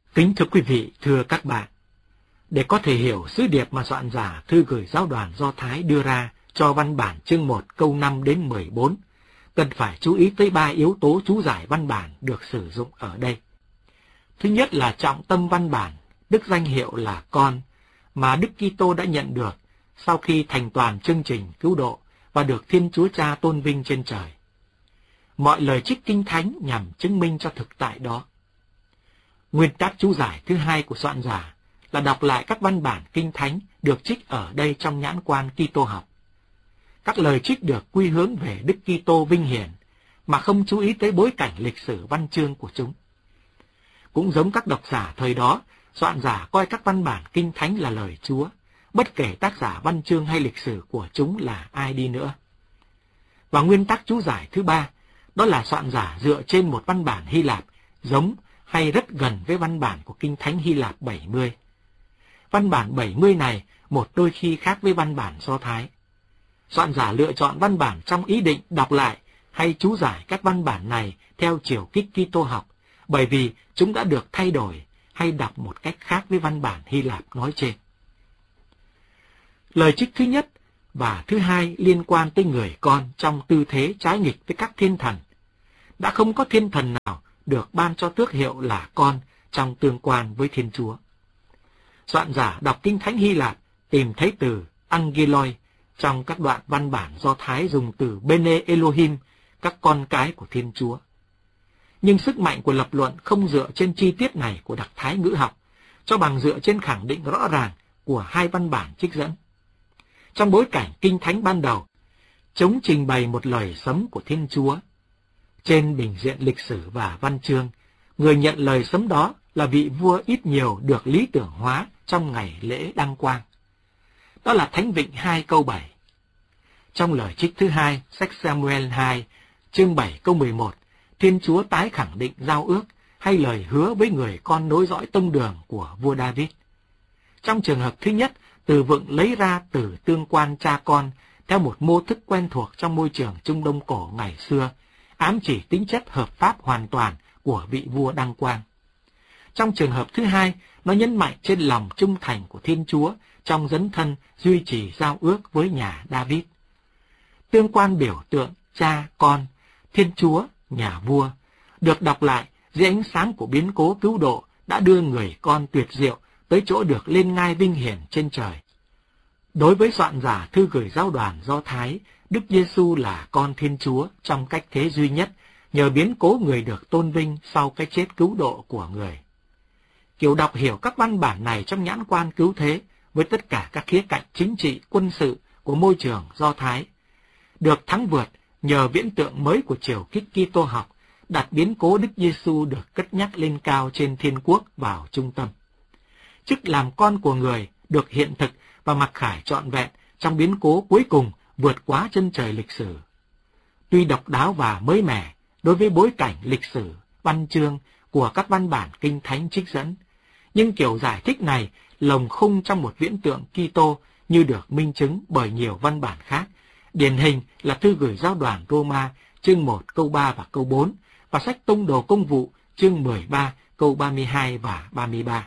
Kính thưa quý vị, thưa các bạn, để có thể hiểu sứ điệp mà soạn giả thư gửi giáo đoàn Do Thái đưa ra cho văn bản chương 1 câu 5 đến 14, cần phải chú ý tới 3 yếu tố chú giải văn bản được sử dụng ở đây. Thứ nhất là trọng tâm văn bản, đức danh hiệu là con, mà Đức Kitô đã nhận được sau khi thành toàn chương trình cứu độ và được Thiên Chúa Cha tôn vinh trên trời. Mọi lời trích Kinh Thánh nhằm chứng minh cho thực tại đó. Nguyên tắc chú giải thứ hai của soạn giả là đọc lại các văn bản Kinh Thánh được trích ở đây trong nhãn quan Kitô học. Các lời trích được quy hướng về Đức Kitô vinh hiển, mà không chú ý tới bối cảnh lịch sử văn chương của chúng. Cũng giống các độc giả thời đó, soạn giả coi các văn bản Kinh Thánh là lời Chúa, bất kể tác giả văn chương hay lịch sử của chúng là ai đi nữa. Và nguyên tắc chú giải thứ ba, đó là soạn giả dựa trên một văn bản Hy Lạp giống hay rất gần với văn bản của Kinh Thánh Hy Lạp 70. Văn bản 70 này một đôi khi khác với văn bản Do Thái. Soạn giả lựa chọn văn bản trong ý định đọc lại hay chú giải các văn bản này theo chiều kích Kitô học, bởi vì chúng đã được thay đổi hay đọc một cách khác với văn bản Hy Lạp nói trên. Lời trích thứ nhất và thứ hai liên quan tới người con trong tư thế trái nghịch với các thiên thần. Đã không có thiên thần nào được ban cho tước hiệu là con trong tương quan với Thiên Chúa. Soạn giả đọc Kinh Thánh Hy Lạp tìm thấy từ angeloi trong các đoạn văn bản Do Thái dùng từ Bene Elohim, các con cái của Thiên Chúa. Nhưng sức mạnh của lập luận không dựa trên chi tiết này của đặc thái ngữ học, cho bằng dựa trên khẳng định rõ ràng của hai văn bản trích dẫn. Trong bối cảnh Kinh Thánh ban đầu, chúng trình bày một lời sấm của Thiên Chúa. Trên bình diện lịch sử và văn chương, người nhận lời sấm đó là vị vua ít nhiều được lý tưởng hóa trong ngày lễ đăng quang. Đó là Thánh Vịnh 2 câu 7. Trong lời trích thứ hai, sách Samuel 2, chương 7 câu 11, Thiên Chúa tái khẳng định giao ước hay lời hứa với người con nối dõi tông đường của vua David. Trong trường hợp thứ nhất, từ vựng lấy ra từ tương quan cha con theo một mô thức quen thuộc trong môi trường Trung Đông cổ ngày xưa, ám chỉ tính chất hợp pháp hoàn toàn của vị vua đăng quang. Trong trường hợp thứ hai, nó nhấn mạnh trên lòng trung thành của Thiên Chúa trong dấn thân duy trì giao ước với nhà David. Tương quan biểu tượng cha con, Thiên Chúa, nhà vua, được đọc lại dưới ánh sáng của biến cố cứu độ đã đưa người con tuyệt diệu tới chỗ được lên ngai vinh hiển trên trời. Đối với soạn giả thư gửi giáo đoàn Do Thái, Đức Giêsu là con Thiên Chúa trong cách thế duy nhất, nhờ biến cố người được tôn vinh sau cái chết cứu độ của người. Kiểu đọc hiểu các văn bản này trong nhãn quan cứu thế với tất cả các khía cạnh chính trị, quân sự của môi trường Do Thái, được thắng vượt nhờ viễn tượng mới của chiều kích Kitô học, đặt biến cố Đức Giêsu được cất nhắc lên cao trên thiên quốc vào trung tâm. Chức làm con của người được hiện thực và mặc khải trọn vẹn trong biến cố cuối cùng vượt quá chân trời lịch sử. Tuy độc đáo và mới mẻ đối với bối cảnh lịch sử, văn chương của các văn bản Kinh Thánh trích dẫn, nhưng kiểu giải thích này lồng khung trong một viễn tượng Kitô như được minh chứng bởi nhiều văn bản khác, điển hình là thư gửi giáo đoàn Roma chương 1 câu 3 và câu 4 và sách Tông đồ công vụ chương 13 câu 32 và 33.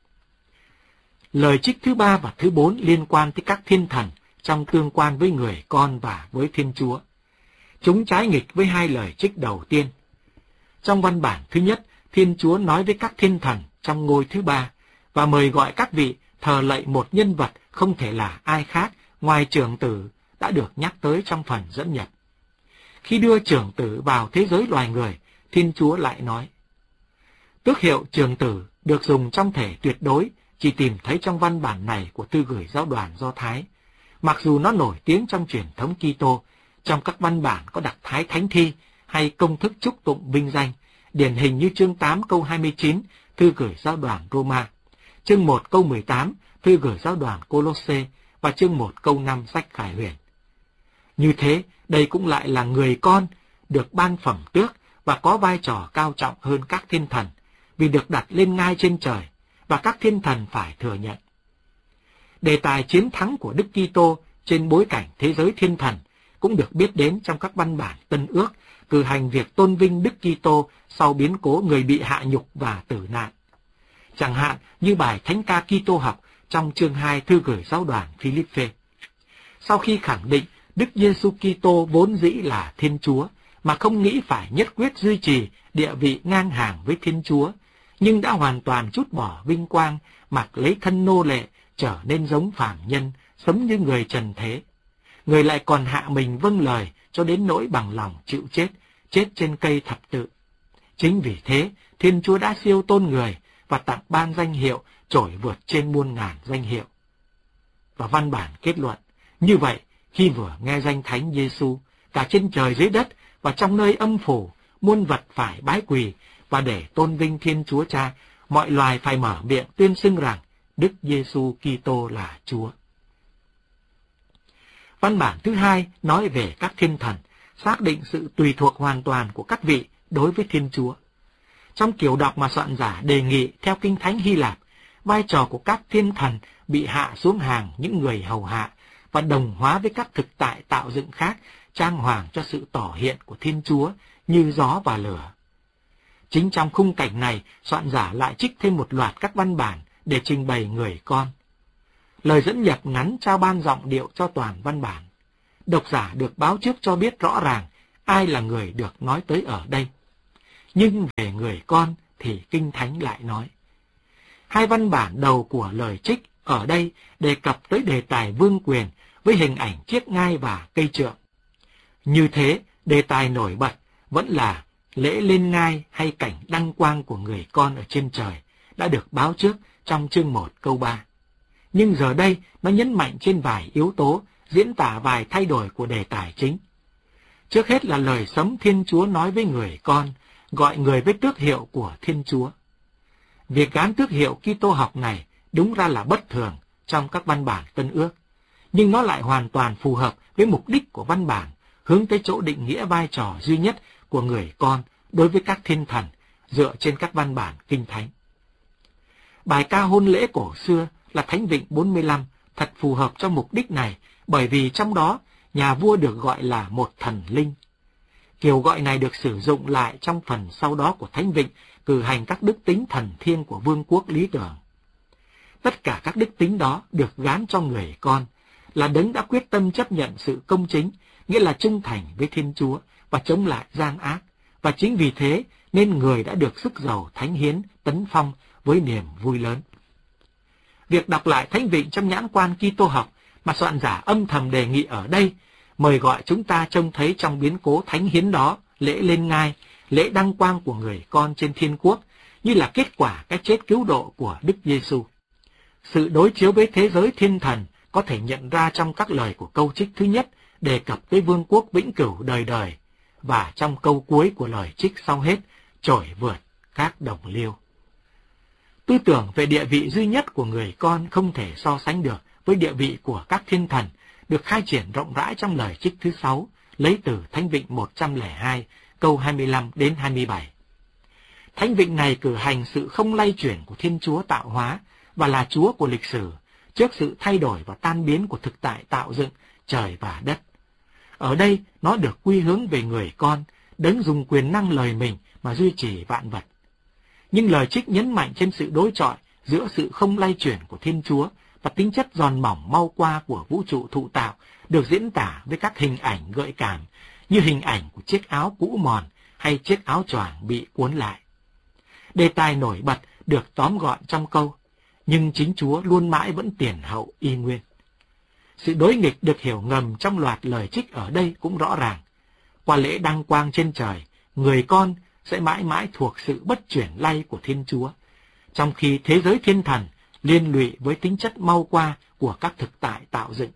Lời trích thứ ba và thứ 4 liên quan tới các thiên thần trong tương quan với người con và với Thiên Chúa. Chúng trái nghịch với hai lời trích đầu tiên. Trong văn bản thứ nhất, Thiên Chúa nói với các thiên thần trong ngôi thứ ba và mời gọi các vị thờ lạy một nhân vật không thể là ai khác ngoài trưởng tử đã được nhắc tới trong phần dẫn nhập. Khi đưa trưởng tử vào thế giới loài người, Thiên Chúa lại nói: tước hiệu trưởng tử được dùng trong thể tuyệt đối chỉ tìm thấy trong văn bản này của thư gửi giáo đoàn Do Thái, mặc dù nó nổi tiếng trong truyền thống Kitô, trong các văn bản có đặc thái thánh thi hay công thức chúc tụng vinh danh, điển hình như chương 8 câu 29 thư gửi giáo đoàn Roma, chương 1 câu 18 thư gửi giáo đoàn Colosse và chương 1 câu 5 sách Khải Huyền. Như thế, đây cũng lại là người con được ban phẩm tước và có vai trò cao trọng hơn các thiên thần, vì được đặt lên ngai trên trời và các thiên thần phải thừa nhận. Đề tài chiến thắng của Đức Kitô trên bối cảnh thế giới thiên thần cũng được biết đến trong các văn bản Tân Ước, cử hành việc tôn vinh Đức Kitô sau biến cố người bị hạ nhục và tử nạn. chẳng hạn như bài Thánh ca Kitô học trong chương 2 thư gửi giáo đoàn Philippe. Sau khi khẳng định Đức Giêsu Kitô vốn dĩ là Thiên Chúa, mà không nghĩ phải nhất quyết duy trì địa vị ngang hàng với Thiên Chúa, nhưng đã hoàn toàn trút bỏ vinh quang, mặc lấy thân nô lệ, trở nên giống phàm nhân, sống như người trần thế. Người lại còn hạ mình vâng lời cho đến nỗi bằng lòng chịu chết, chết trên cây thập tự. Chính vì thế, Thiên Chúa đã siêu tôn người và tặng ban danh hiệu trội vượt trên muôn ngàn danh hiệu. Và văn bản kết luận, như vậy, khi vừa nghe danh Thánh Giêsu, cả trên trời dưới đất và trong nơi âm phủ, muôn vật phải bái quỳ, và để tôn vinh Thiên Chúa Cha, mọi loài phải mở miệng tuyên xưng rằng Đức Giêsu Kitô là Chúa. Văn bản thứ hai nói về các thiên thần, xác định sự tùy thuộc hoàn toàn của các vị đối với Thiên Chúa. Trong kiểu đọc mà soạn giả đề nghị theo Kinh Thánh Hy Lạp, vai trò của các thiên thần bị hạ xuống hàng những người hầu hạ và đồng hóa với các thực tại tạo dựng khác, trang hoàng cho sự tỏ hiện của Thiên Chúa như gió và lửa. Chính trong khung cảnh này, soạn giả lại trích thêm một loạt các văn bản để trình bày người con. Lời dẫn nhập ngắn trao ban giọng điệu cho toàn văn bản. Độc giả được báo trước cho biết rõ ràng ai là người được nói tới ở đây. Nhưng về người con thì Kinh Thánh lại nói. Hai văn bản đầu của lời trích ở đây đề cập tới đề tài vương quyền với hình ảnh chiếc ngai và cây trượng. Như thế, đề tài nổi bật vẫn là lễ lên ngai hay cảnh đăng quang của người con ở trên trời đã được báo trước trong chương 1 câu 3. Nhưng giờ đây nó nhấn mạnh trên vài yếu tố, diễn tả vài thay đổi của đề tài chính. Trước hết là lời sấm Thiên Chúa nói với người con, gọi người với tước hiệu của Thiên Chúa. Việc gán tước hiệu Kitô học này đúng ra là bất thường trong các văn bản Tân Ước, nhưng nó lại hoàn toàn phù hợp với mục đích của văn bản, hướng tới chỗ định nghĩa vai trò duy nhất của người con đối với các thiên thần dựa trên các văn bản Kinh Thánh. Bài ca hôn lễ cổ xưa là Thánh Vịnh 45 thật phù hợp cho mục đích này, bởi vì trong đó nhà vua được gọi là một thần linh. Kiểu gọi này được sử dụng lại trong phần sau đó của Thánh Vịnh, cử hành các đức tính thần thiêng của vương quốc lý tưởng. Tất cả các đức tính đó được gán cho người con, là đấng đã quyết tâm chấp nhận sự công chính, nghĩa là trung thành với Thiên Chúa và chống lại gian ác, và chính vì thế nên người đã được sức giàu thánh hiến tấn phong với niềm vui lớn. Việc đọc lại Thánh Vịnh trong nhãn quan Kitô học mà soạn giả âm thầm đề nghị ở đây, mời gọi chúng ta trông thấy trong biến cố thánh hiến đó, lễ lên ngai, lễ đăng quang của người con trên thiên quốc, như là kết quả cái chết cứu độ của Đức Giêsu. Sự đối chiếu với thế giới thiên thần có thể nhận ra trong các lời của câu trích thứ nhất đề cập tới vương quốc vĩnh cửu đời đời, và trong câu cuối của lời trích sau hết, trội vượt các đồng liêu. Tư tưởng về địa vị duy nhất của người con không thể so sánh được với địa vị của các thiên thần, được khai triển rộng rãi trong lời trích thứ 6, lấy từ Thánh Vịnh 102, câu 25 đến 27. Thánh Vịnh này cử hành sự không lay chuyển của Thiên Chúa tạo hóa và là Chúa của lịch sử, trước sự thay đổi và tan biến của thực tại tạo dựng trời và đất. Ở đây, nó được quy hướng về người con, đấng dùng quyền năng lời mình mà duy trì vạn vật. Nhưng lời trích nhấn mạnh trên sự đối chọi giữa sự không lay chuyển của Thiên Chúa và tính chất giòn mỏng mau qua của vũ trụ thụ tạo, được diễn tả với các hình ảnh gợi cảm, như hình ảnh của chiếc áo cũ mòn hay chiếc áo choàng bị cuốn lại. Đề tài nổi bật được tóm gọn trong câu, nhưng chính Chúa luôn mãi vẫn tiền hậu y nguyên. Sự đối nghịch được hiểu ngầm trong loạt lời trích ở đây cũng rõ ràng. Qua lễ đăng quang trên trời, người con sẽ mãi mãi thuộc sự bất chuyển lay của Thiên Chúa, trong khi thế giới thiên thần liên lụy với tính chất mau qua của các thực tại tạo dựng.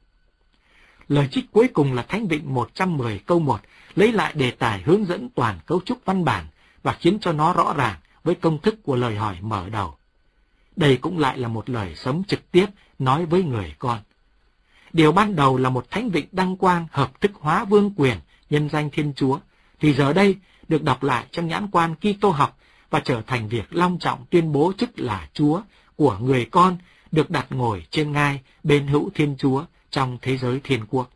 Lời trích cuối cùng là Thánh Vịnh 110 câu 1, lấy lại đề tài hướng dẫn toàn cấu trúc văn bản và khiến cho nó rõ ràng với công thức của lời hỏi mở đầu. Đây cũng lại là một lời sống trực tiếp nói với người con. Điều ban đầu là một Thánh Vịnh đăng quang hợp thức hóa vương quyền nhân danh Thiên Chúa, thì giờ đây được đọc lại trong nhãn quan Kitô học và trở thành việc long trọng tuyên bố chức là Chúa của người con được đặt ngồi trên ngai bên hữu Thiên Chúa trong thế giới thiên quốc.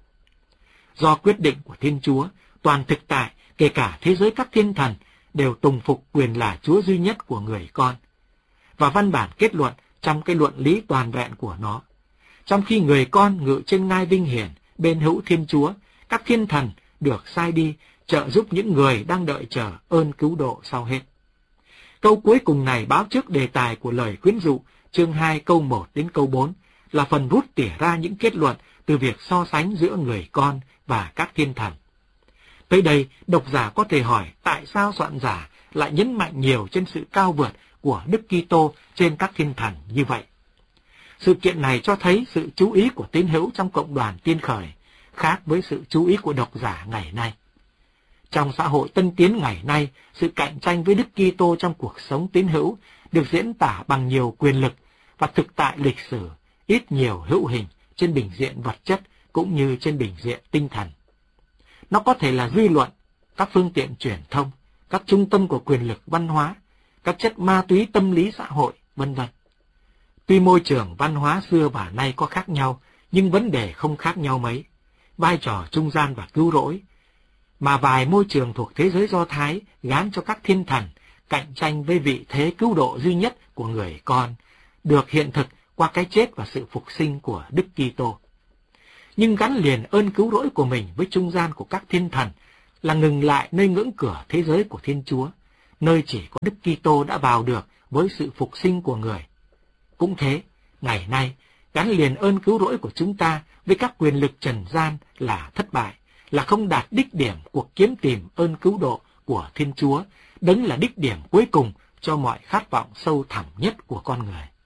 Do quyết định của Thiên Chúa, toàn thực tại, kể cả thế giới các thiên thần, đều tùng phục quyền là Chúa duy nhất của người con. và văn bản kết luận trong cái luận lý toàn vẹn của nó. Trong khi người con ngự trên ngai vinh hiển bên hữu Thiên Chúa, các thiên thần được sai đi trợ giúp những người đang đợi chờ ơn cứu độ sau hết. Câu cuối cùng này báo trước đề tài của lời khuyến dụ chương 2 câu 1 đến câu 4 là phần rút tỉa ra những kết luận từ việc so sánh giữa người con và các thiên thần. Tới đây, độc giả có thể hỏi tại sao soạn giả lại nhấn mạnh nhiều trên sự cao vượt của Đức Kitô trên các thiên thần như vậy. Sự kiện này cho thấy sự chú ý của tín hữu trong cộng đoàn Tiên Khởi khác với sự chú ý của độc giả ngày nay. Trong xã hội tân tiến ngày nay, sự cạnh tranh với Đức Kitô trong cuộc sống tín hữu được diễn tả bằng nhiều quyền lực và thực tại lịch sử, ít nhiều hữu hình trên bình diện vật chất cũng như trên bình diện tinh thần. Nó có thể là dư luận, các phương tiện truyền thông, các trung tâm của quyền lực văn hóa, các chất ma túy tâm lý xã hội, vân vân. Tuy môi trường văn hóa xưa và nay có khác nhau, nhưng vấn đề không khác nhau mấy. Vai trò trung gian và cứu rỗi, mà vài môi trường thuộc thế giới Do Thái gán cho các thiên thần cạnh tranh với vị thế cứu độ duy nhất của người con, được hiện thực qua cái chết và sự phục sinh của Đức Kitô. Nhưng gắn liền ơn cứu rỗi của mình với trung gian của các thiên thần là ngừng lại nơi ngưỡng cửa thế giới của Thiên Chúa, nơi chỉ có Đức Kitô đã vào được với sự phục sinh của người. Cũng thế, ngày nay, gắn liền ơn cứu rỗi của chúng ta với các quyền lực trần gian là thất bại, là không đạt đích điểm cuộc kiếm tìm ơn cứu độ của Thiên Chúa, đấng là đích điểm cuối cùng cho mọi khát vọng sâu thẳm nhất của con người.